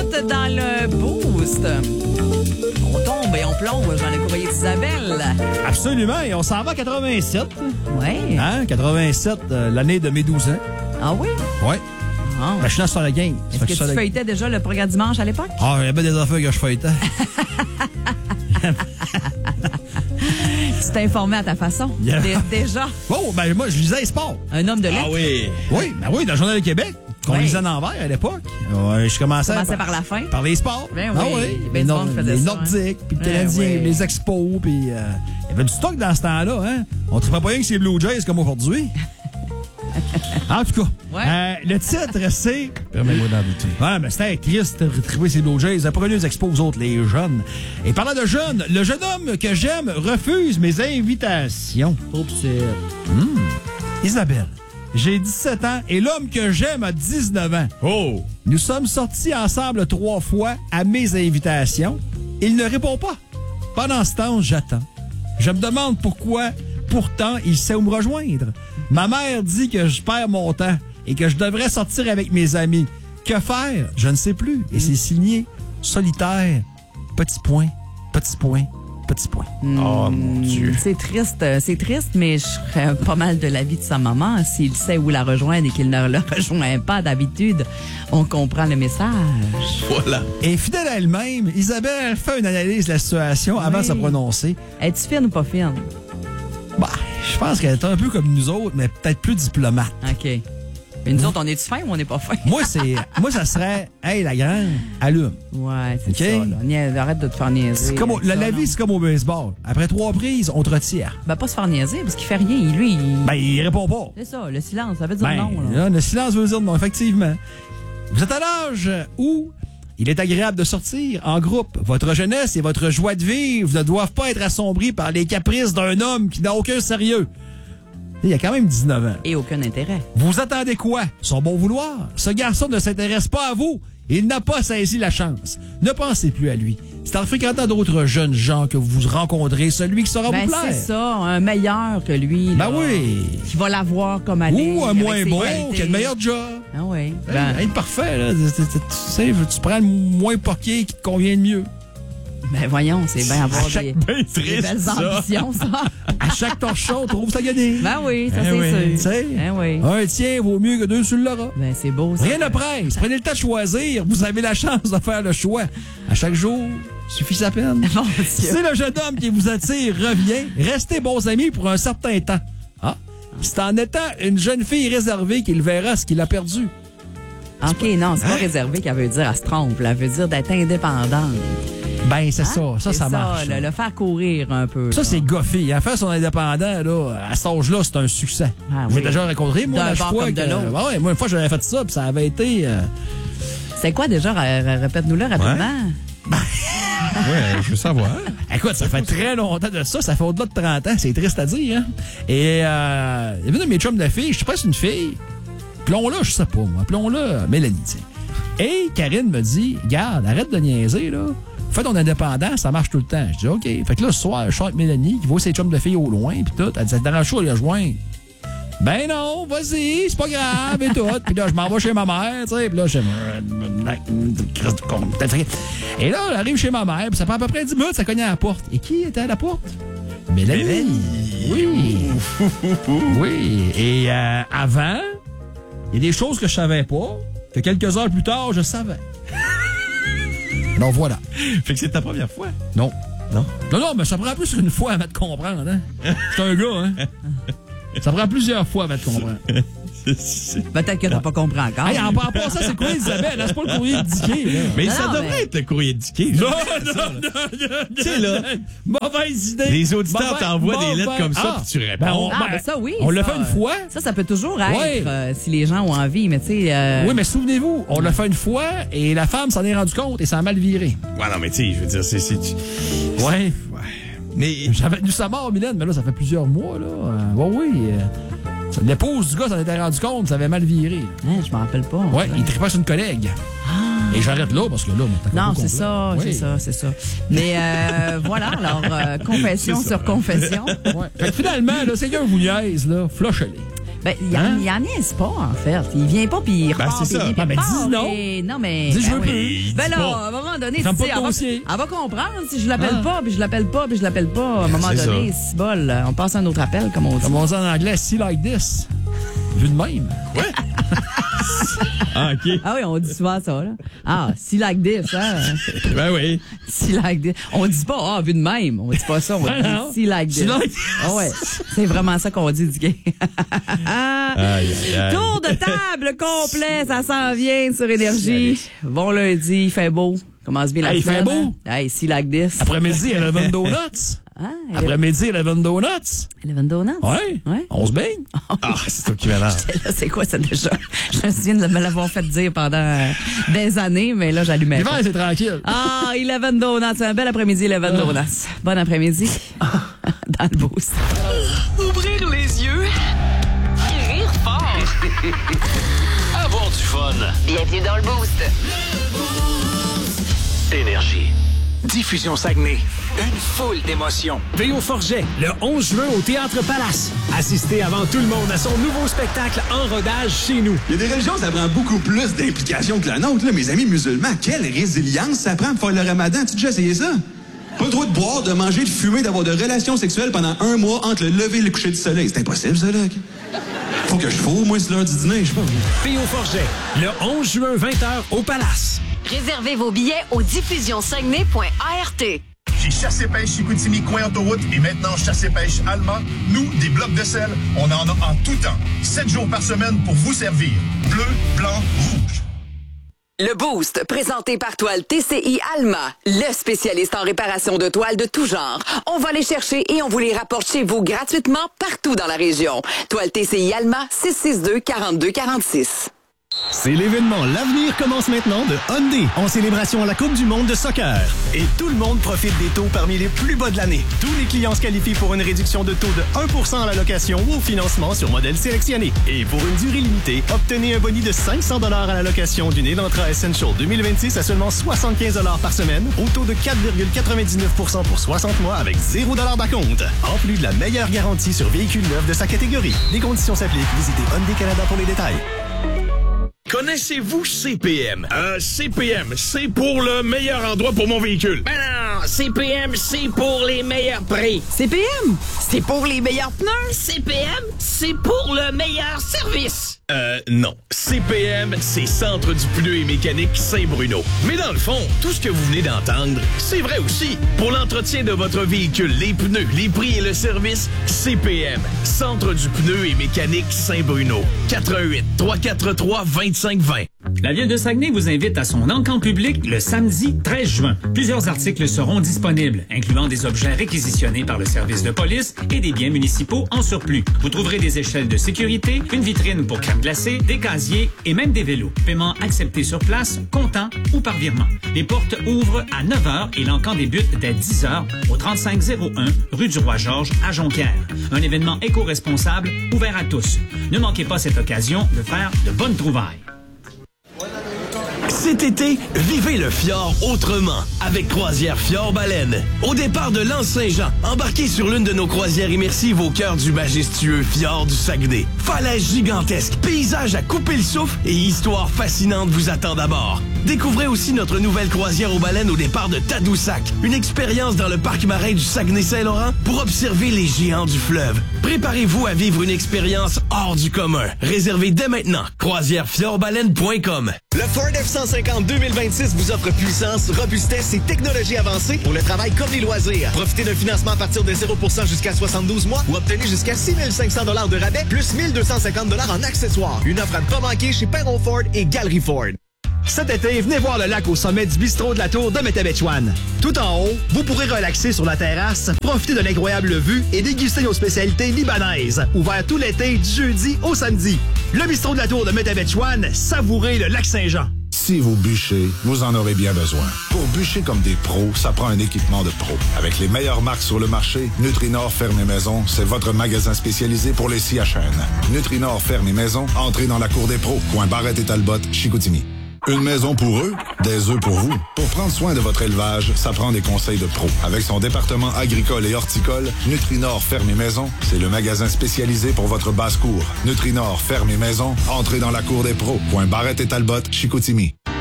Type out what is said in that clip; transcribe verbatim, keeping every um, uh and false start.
minutes dans le boost. On tombe et on plonge dans le courrier d'Isabelle. Absolument. Et on s'en va à quatre-vingt-sept. Oui. Hein? quatre-vingt-sept, euh, l'année de mes douze ans. Ah oui? Oui. Ah. Ben, je suis là sur la game. Est-ce que, que tu feuilletais déjà le programme dimanche à l'époque? Ah, il y avait des affaires que je feuilletais. Tu t'es informé à ta façon. Yeah. Dé- déjà. Oh, ben moi, je lisais les sports. Un homme de lettres. Ah oui. Oui, ben oui, dans le Journal de Québec, qu'on Oui. lisait en envers à l'époque. Ouais, je commençais, Commençait par la fin. par les sports. Ben Ah oui. oui. Ben, les du monde faisait les ça, Nordiques, hein. puis le Ben Canadien, oui. les Expos, puis euh, il y avait du stock dans ce temps-là. Hein? On ne trouvait pas rien que c'est Blue Jays comme aujourd'hui. En tout cas, Ouais. euh, le titre, c'est... Permets-moi d'en douter. Ouais, mais c'était triste de retrouver ces Blue Jays. Après, les expos aux autres, les jeunes. Et parlant de jeunes, le jeune homme que j'aime refuse mes invitations. Trop petit. Isabelle, j'ai dix-sept ans et l'homme que j'aime a dix-neuf ans. Oh! Nous sommes sortis ensemble trois fois à mes invitations. Il ne répond pas. Pendant ce temps, j'attends. Je me demande pourquoi, pourtant, il sait où me rejoindre. Ma mère dit que je perds mon temps et que je devrais sortir avec mes amis. Que faire? Je ne sais plus. Et c'est signé solitaire. Petit point, petit point, petit point. Oh, mon Dieu. C'est triste, euh, c'est triste, mais je serais pas mal de l'avis de sa maman. S'il sait où la rejoindre et qu'il ne la rejoint pas d'habitude, on comprend le message. Voilà. Et fidèle à elle-même, Isabelle fait une analyse de la situation avant Oui. de se prononcer. Es-tu fine ou pas fine? Bah, je pense qu'elle est un peu comme nous autres, mais peut-être plus diplomate. OK. Mais nous autres, on est-tu fin ou on n'est pas fin? Moi, c'est, moi, ça serait, hey, la grande, allume. Ouais, c'est OK. ça. Là. Nia- Arrête de te faire niaiser. C'est comme au- avec la, ça, la non. vie, c'est comme au baseball. Après trois prises, on te retire. Ben, pas se faire niaiser, parce qu'il fait rien. Lui, il... Ben, il répond pas. c'est ça, le silence, ça veut dire Ben, non. Là. là, le silence veut dire non, effectivement. Vous êtes à l'âge où il est agréable de sortir en groupe. Votre jeunesse et votre joie de vivre ne doivent pas être assombris par les caprices d'un homme qui n'a aucun sérieux. Il y a quand même dix-neuf ans. Et aucun intérêt. Vous attendez quoi? Son bon vouloir? Ce garçon ne s'intéresse pas à vous. Il n'a pas saisi la chance. Ne pensez plus à lui. C'est en fréquentant d'autres jeunes gens que vous rencontrez celui qui saura Ben, vous plaire. c'est ça, un meilleur que lui. Ben là, oui. Qui va l'avoir comme aller. Ou un avec moins ses bon, qualités. qui a le meilleur job. Ah oui. Ben, Ben, rien de parfait, là. Tu, tu- tu sais, tu prends le moins porquier qui te convient de mieux. ben voyons, c'est bien avoir À chaque des, Ben des triste, belles ça. ambitions, ça. À chaque torchon, on trouve sa guenille. Ben oui, ça Eh c'est oui, sûr. tu sais. Ben oui. Un tien vaut mieux que deux sur le Laura. Ben c'est beau, ça. Rien ne presse. Prenez le temps de choisir. Vous avez la chance de faire le choix. À chaque jour, suffit sa peine. Mon Dieu. Si le jeune homme qui vous attire revient, restez bons amis pour un certain temps. Ah, c'est en étant une jeune fille réservée qu'il verra ce qu'il a perdu. OK, non, c'est pas réservé qu'elle veut dire, elle se trompe. là. Elle veut dire d'être indépendante. Ben, c'est ça. Ça, C'est ça marche. là, le faire courir un peu. Ça, là. c'est goffé. Hein. Faire son indépendant, là, à cet âge-là, c'est un succès. Ah, J'ai oui. déjà rencontré, moi, D'un la bord fois comme de que- l'autre. Ah ouais, moi, une fois, j'avais fait ça, puis ça avait été... euh, C'est quoi déjà? R- r- Répète-nous-le rapidement. Ouais, je veux savoir. Écoute, ça fait très longtemps de ça. Ça fait au-delà de trente ans. C'est triste à dire, hein. Et euh, il y avait une de mes chums de filles. Je sais pas si c'est une fille. Plomb-là, je sais pas, moi. Plomb-là, Mélanie, tiens. Et Karine me dit, garde, arrête de niaiser, là. Fais ton indépendant, ça marche tout le temps. Je dis, OK. Fait que là, ce soir, je sors avec Mélanie, qui voit ses chums de filles au loin, puis tout. Elle dit, ça te dérange chaud à les rejoindre. Ben non, vas-y, c'est pas grave, et tout. Puis là, je m'en vais chez ma mère, tu sais. Puis là, je Et là, j'arrive chez ma mère, puis ça prend à peu près dix minutes, ça cogne à la porte. Et qui était à la porte? Mélanie. Mélanie. Oui. Oui. Et euh, avant, il y a des choses que je savais pas, que quelques heures plus tard, je savais. Donc voilà. Fait que c'est ta première fois. Non. Non? Non, non, mais ça prend plus qu'une fois avant de comprendre, hein. Je suis un gars, hein. Ça prend plusieurs fois avant de comprendre. Peut-être que t'as pas compris encore. Hey, en, en passant, c'est le courrier d'Isabelle, hein, c'est pas le courrier de Dicky, là. Mais Non, ça non, devrait mais- être le courrier de Dicky. Non, non, non, non, Tu sais, là, mauvaise idée. les auditeurs Mauvaise- t'envoient des lettres mauvaise- comme ça, Ah. puis tu réponds. Ben, on, Ah, ben, ben ça, oui. On l'a ça, fait une fois. Ça, ça peut toujours être Ouais. euh, si les gens ont envie, mais tu sais... euh, Oui, mais souvenez-vous, on l'a fait une fois et la femme s'en est rendue compte et ça a mal viré. Ouais, non, mais tu sais, je veux dire, c'est. c'est- Ouais. Ouais. Mais. J'avais tenu sa mort, Mylène, mais là, ça fait plusieurs mois, là. Euh, ouais, oui. euh, L'épouse du gars s'en était rendu compte, ça avait mal viré. hein, je m'en rappelle pas. Ouais, il tripait sur une collègue. Et j'arrête là parce que là, mon temps Non, complet. c'est ça, Oui. c'est ça, c'est ça. Mais euh, voilà, alors, euh, confession C'est ça. sur confession. Ouais. Fait que finalement, là, c'est quelqu'un vous niaise, là, flushez-les. Ben, il Hein? en, il en niaise pas, en fait. Il vient pas, puis il Ben, repart, c'est puis ça. il Ah, ben, repart, dis non. et- Non, mais... Dis, je ben veux oui. plus. Ben Dis là, pas. à un moment donné, Ferme tu pas sais, de elle va, dossier. elle va comprendre si je l'appelle Ah. pas, puis je l'appelle pas, puis je l'appelle pas. À un moment c'est donné, ça. c'est bol. On passe à un autre appel, comme on dit. Comme on dit en anglais, see like this. Vu de même. Ouais. Ah, OK. Ah oui, on dit souvent ça, là. Ah, si like this, hein. Ben oui. Si like this. On dit pas, ah, vu de même. On dit pas ça, on Ah, non. dit si like this. See like this. Ah ouais. C'est vraiment ça qu'on dit du gay. Aïe, aïe, aïe. Tour de table complet, ça s'en vient sur Énergie. Bon lundi, il fait beau. Commence bien la Hey, il fait semaine, beau. hein? Hey, si like this. Après-midi, eleven donuts. Ah, Après-midi, eleven donuts. Eleven Donuts? Ouais. Ouais. On se baigne. Ah, c'est toi qui m'énerve. Là, c'est quoi ça déjà? Je me souviens de me l'avoir fait dire pendant euh, des années, mais là, j'allumais. L'hiver, pas. c'est tranquille. Ah, Eleven Donuts. Un bel après-midi, Eleven Donuts. Bon après-midi. Dans le boost. Ouvrir les yeux et rire fort. Avoir du fun. Bienvenue dans le Boost. Énergie. Diffusion Saguenay. Une foule d'émotions. V O Forget, le onze juin au Théâtre Palace. Assistez avant tout le monde à son nouveau spectacle en rodage chez nous. Il y a des religions, ça prend beaucoup plus d'implication que la nôtre. Là. Mes amis musulmans, quelle résilience ça prend pour faire le ramadan. Tu as déjà essayé ça? Pas le droit de boire, de manger, de fumer, d'avoir de relations sexuelles pendant un mois entre le lever et le coucher du soleil. C'est impossible, ça, là. Faut que je fous, moi, c'est l'heure du dîner, je sais pas. V O Forget, le onze juin, vingt heures au Palace. Réservez vos billets au diffusion saguenay point a r t. Chez Chasse et Pêche Chicoutimi, coin autoroute, et maintenant Chasse et Pêche Allemand, nous, des blocs de sel, on en a en tout temps. Sept jours par semaine pour vous servir. Bleu, blanc, rouge. Le Boost, présenté par Toile T C I Alma, le spécialiste en réparation de toiles de tout genre. On va les chercher et on vous les rapporte chez vous gratuitement partout dans la région. Toile T C I Alma, six six deux, quarante-deux quarante-six. C'est l'événement L'avenir commence maintenant de Hyundai en célébration à la Coupe du monde de soccer. Et tout le monde profite des taux parmi les plus bas de l'année. Tous les clients se qualifient pour une réduction de taux de un pour cent à la location ou au financement sur modèle sélectionné. Et pour une durée limitée, obtenez un boni de cinq cents dollars à la location d'une Elantra Essential deux mille vingt-six à seulement soixante-quinze dollars par semaine au taux de quatre virgule quatre-vingt-dix-neuf pour cent pour soixante mois avec zéro dollar d'acompte. En plus de la meilleure garantie sur véhicules neufs de sa catégorie. Les conditions s'appliquent. Visitez Hyundai Canada pour les détails. Connaissez-vous C P M? Euh, C P M, c'est pour le meilleur endroit pour mon véhicule. Ben non, C P M, c'est pour les meilleurs prix. C P M, c'est pour les meilleurs pneus. C P M, c'est pour le meilleur service. Euh, non. C P M, c'est Centre du pneu et mécanique Saint-Bruno. Mais dans le fond, tout ce que vous venez d'entendre, c'est vrai aussi. Pour l'entretien de votre véhicule, les pneus, les prix et le service, C P M, Centre du pneu et mécanique Saint-Bruno. quatre un huit, trois quatre trois, deux cinq deux zéro. La Ville de Saguenay vous invite à son encamp public le samedi treize juin. Plusieurs articles seront disponibles, incluant des objets réquisitionnés par le service de police et des biens municipaux en surplus. Vous trouverez des échelles de sécurité, une vitrine pour crème glacée, des casiers et même des vélos. Paiement accepté sur place, comptant ou par virement. Les portes ouvrent à neuf heures et l'encamp débute dès dix heures au trente-cinq zéro un rue du Roi-Georges à Jonquière. Un événement éco-responsable ouvert à tous. Ne manquez pas cette occasion de faire de bonnes trouvailles. Cet été, vivez le fjord autrement avec Croisière Fjord-Baleine. Au départ de l'Anse-Saint-Jean, embarquez sur l'une de nos croisières immersives au cœur du majestueux fjord du Saguenay. Falaises gigantesques, paysages à couper le souffle et histoires fascinantes vous attendent à bord. Découvrez aussi notre nouvelle croisière aux baleines au départ de Tadoussac, une expérience dans le parc marin du Saguenay-Saint-Laurent pour observer les géants du fleuve. Préparez-vous à vivre une expérience hors du commun. Réservez dès maintenant croisière fjord baleine point com. Le Ford F cent cinquante deux mille vingt-six vous offre puissance, robustesse et technologie avancée pour le travail comme les loisirs. Profitez d'un financement à partir de zéro pour cent jusqu'à soixante-douze mois ou obtenez jusqu'à six mille cinq cents dollars de rabais plus mille deux cent cinquante dollars en accessoires. Une offre à ne pas manquer chez Perron Ford et Galerie Ford. Cet été, venez voir le lac au sommet du bistrot de la tour de Métabetchouane. Tout en haut, vous pourrez relaxer sur la terrasse, profiter de l'incroyable vue et déguster nos spécialités libanaises. Ouvert tout l'été, du jeudi au samedi. Le bistrot de la tour de Métabetchouane, savourez le lac Saint-Jean. Si vous bûchez, vous en aurez bien besoin. Pour bûcher comme des pros, ça prend un équipement de pro. Avec les meilleures marques sur le marché, Nutrinor Ferme et Maison, c'est votre magasin spécialisé pour les scies à chaîne. Nutrinor Ferme et Maison, entrez dans la cour des pros. Coin Barrette et Talbot, Chicoutimi. Une maison pour eux, des œufs pour vous. Pour prendre soin de votre élevage, ça prend des conseils de pros. Avec son département agricole et horticole, Nutrinor Ferme et Maison, c'est le magasin spécialisé pour votre basse-cour. Nutrinor Ferme et Maison, entrez dans la cour des pros. Point Barrette et Talbot, Chicoutimi.